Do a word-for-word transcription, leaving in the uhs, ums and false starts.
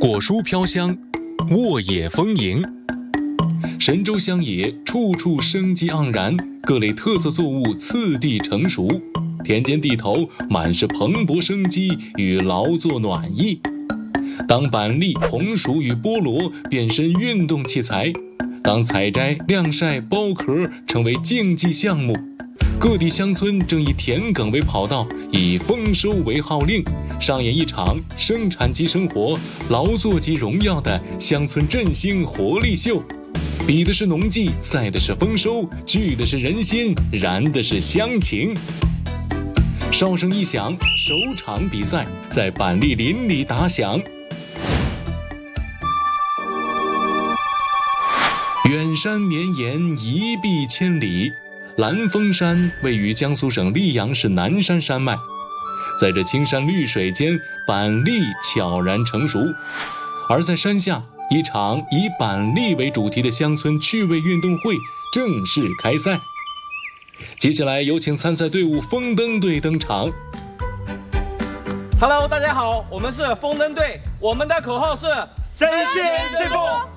果蔬飘香，沃野丰盈。神州乡野处处生机盎然，各类特色作物次第成熟，田间地头满是蓬勃生机与劳作暖意。当板栗、红薯与菠萝变身运动器材，当采摘、晾晒、剥壳成为竞技项目，各地乡村正以田埂为跑道，以丰收为号令，上演一场生产即生活、劳作即荣耀的乡村振兴活力秀。比的是农技，赛的是丰收，聚的是人心，燃的是乡情。哨声一响，首场比赛在板栗林里打响。远山绵延，一碧千里。兰峰山位于江苏省溧阳市南山山脉，在这青山绿水间，板栗悄然成熟。而在山下，一场以板栗为主题的乡村趣味运动会正式开赛。接下来有请参赛队伍风灯队登场。 Hello， 大家好，我们是风灯队，我们的口号是真心致富。